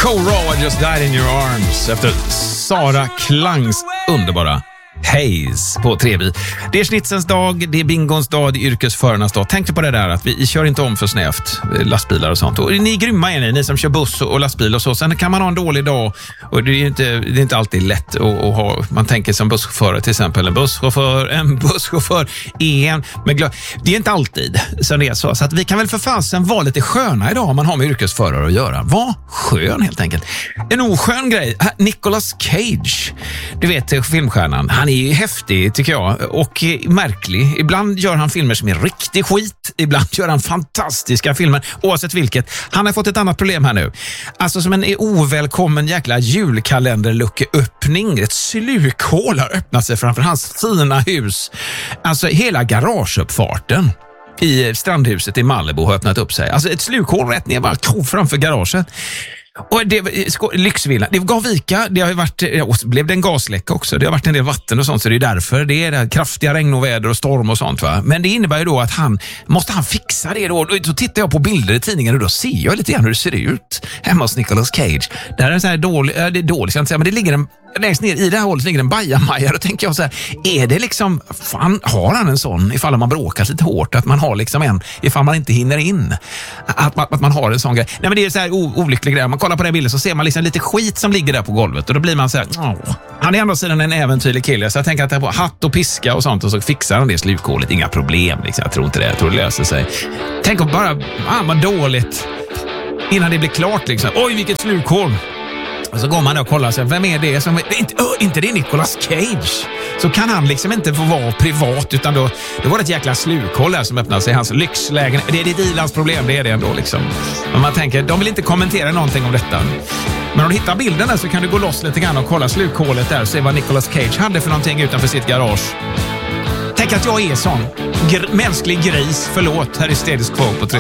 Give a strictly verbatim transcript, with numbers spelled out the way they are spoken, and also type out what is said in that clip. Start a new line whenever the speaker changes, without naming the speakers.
Cora, I just died in your arms efter Sara Klangs underbara Hayes på Trevi. Det är schnitzens dag, det är bingons dag, det är yrkesförarnas dag. Tänk på det där att vi kör inte om för snävt lastbilar och sånt. Och ni är grymma är ni, ni som kör buss och lastbil och så. Sen kan man ha en dålig dag och det är inte, det är inte alltid lätt att, att ha. Man tänker som busschaufför till exempel, en busschaufför, en busschaufför, en. Men det är inte alltid som det är så. Så att vi kan väl för fasen vara lite sköna idag om man har med yrkesförare att göra. Var skön helt enkelt. En oskön grej, Nicolas Cage, du vet filmstjärnan, han är ju häftig tycker jag och märklig. Ibland gör han filmer som är riktig skit. Ibland gör han fantastiska filmer. Oavsett vilket. Han har fått ett annat problem här nu. Alltså som en ovälkommen jäkla julkalenderlucköppning. Ett slukhål har öppnat sig framför hans fina hus. Alltså hela garageuppfarten i strandhuset i Malibu har öppnat upp sig. Alltså ett slukhål rätt ner bara framför garaget. Och det lyxvilla, det gav vika, det har ju varit, och blev det en gasläcka också, det har varit en del vatten och sånt, så det är därför det är det kraftiga regn och väder och storm och sånt va. Men det innebär ju då att han, måste han fixa det då? Så tittar jag på bilder i tidningen och då ser jag lite grann hur det ser ut hemma hos Nicolas Cage. Där är en så här dålig, det är dåligt ska jag inte säga, men det ligger en, längst ner i det här hållet ligger en bajamaja. Då tänker jag så här, är det liksom, fan, har han en sån ifall man bråkar lite hårt, att man har liksom en, ifall man inte hinner in, att man, att man har en sån grej. Nej men det är så här o, olycklig grej, man kollar på den bilden så ser man liksom lite skit som ligger där på golvet och då blir man så här, åh. Han är ändå sidan en äventyrlig kille, så jag tänker att det är på hatt och piska och sånt och så fixar han det slukhålet, inga problem liksom. Jag tror inte det, jag tror det löser sig. Tänk om bara, ah, vad dåligt innan det blir klart liksom, oj vilket slukhål. Och så går man och kollar sig, vem är det som, det är inte, oh, inte det är Nicolas Cage. Så kan han liksom inte få vara privat, utan då, då var det ett jäkla slukhål där som öppnade sig i hans lyxlägen. Det är ditt Ilans problem, det är det ändå liksom. Men man tänker, de vill inte kommentera någonting om detta. Men om du hittar bilden där så kan du gå loss lite grann och kolla slukhålet där och se vad Nicolas Cage hade för någonting utanför sitt garage. Tänk att jag är sån gr- mänsklig gris, förlåt, här är Status Quo på tre.